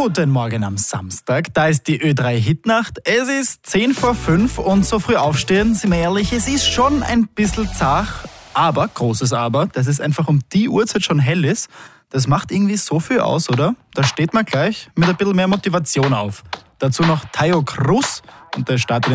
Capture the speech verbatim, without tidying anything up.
Guten Morgen am Samstag, da ist die Ö drei Hitnacht. Es ist zehn vor fünf und so früh aufstehen, sind wir ehrlich, es ist schon ein bisschen zach. Aber, großes Aber, dass es einfach um die Uhrzeit schon hell ist, das macht irgendwie so viel aus, oder? Da steht man gleich mit ein bisschen mehr Motivation auf. Dazu noch Tayo Cruz und der startet